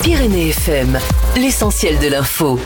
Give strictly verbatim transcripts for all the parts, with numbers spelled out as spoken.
Pyrénées F M, l'essentiel de l'info.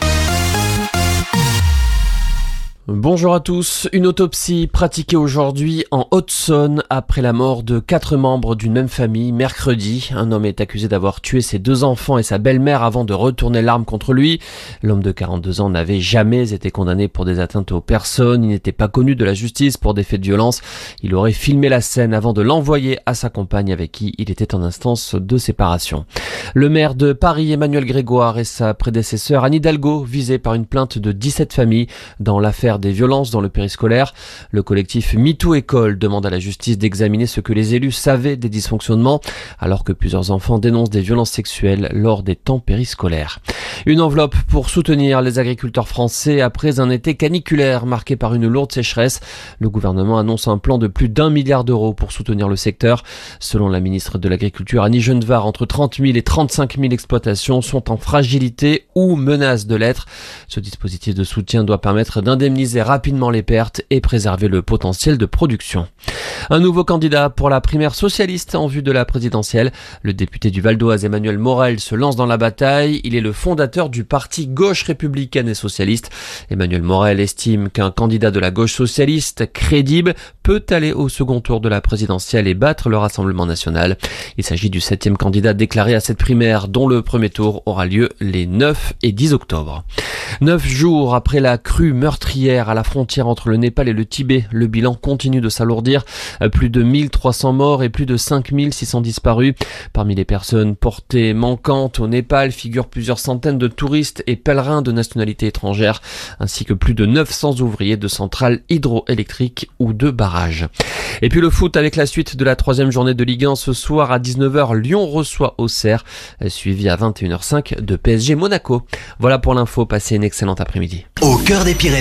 Bonjour à tous. Une autopsie pratiquée aujourd'hui en Haute-Saône après la mort de quatre membres d'une même famille mercredi. Un homme est accusé d'avoir tué ses deux enfants et sa belle-mère avant de retourner l'arme contre lui. L'homme de quarante-deux ans n'avait jamais été condamné pour des atteintes aux personnes. Il n'était pas connu de la justice pour des faits de violence. Il aurait filmé la scène avant de l'envoyer à sa compagne avec qui il était en instance de séparation. Le maire de Paris, Emmanuel Grégoire, et sa prédécesseur Anne Hidalgo, visés par une plainte de dix-sept familles dans l'affaire des violences dans le périscolaire. Le collectif MeToo École demande à la justice d'examiner ce que les élus savaient des dysfonctionnements, alors que plusieurs enfants dénoncent des violences sexuelles lors des temps périscolaires. Une enveloppe pour soutenir les agriculteurs français après un été caniculaire marqué par une lourde sécheresse. Le gouvernement annonce un plan de plus d'un milliard d'euros pour soutenir le secteur. Selon la ministre de l'Agriculture Annie Genevard, entre trente mille et trente-cinq mille exploitations sont en fragilité ou menacent de l'être. Ce dispositif de soutien doit permettre d'indemniser rapidement les pertes et préserver le potentiel de production. Un nouveau candidat pour la primaire socialiste en vue de la présidentielle. Le député du Val d'Oise Emmanuel Morel se lance dans la bataille. Il est le fondateur du parti Gauche républicaine et socialiste. Emmanuel Morel estime qu'un candidat de la gauche socialiste crédible peut aller au second tour de la présidentielle et battre le Rassemblement national. Il s'agit du septième candidat déclaré à cette primaire dont le premier tour aura lieu les neuf et dix octobre. Neuf jours après la crue meurtrière à la frontière entre le Népal et le Tibet, le bilan continue de s'alourdir. Plus de mille trois cents morts et plus de cinq mille six cents disparus. Parmi les personnes portées manquantes au Népal figurent plusieurs centaines de touristes et pèlerins de nationalité étrangère, ainsi que plus de neuf cents ouvriers de centrales hydroélectriques ou de barrages. Et puis le foot avec la suite de la troisième journée de Ligue un ce soir à dix-neuf heures. Lyon reçoit Auxerre, suivi à vingt et une heures cinq de P S G Monaco. Voilà pour l'info, passez une excellente après-midi. Au cœur des Pyrénées.